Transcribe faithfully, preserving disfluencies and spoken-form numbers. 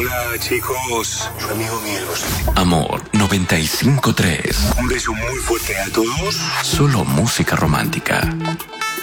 Hola, chicos. Su amigo Mielos. Amor noventa y cinco tres. Un beso muy fuerte a todos. Solo música romántica.